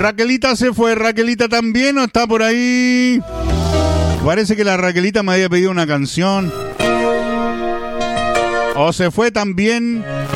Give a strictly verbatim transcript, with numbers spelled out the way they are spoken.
Raquelita se fue. Raquelita también no está por ahí. Parece que la Raquelita me había pedido una canción. O se fue también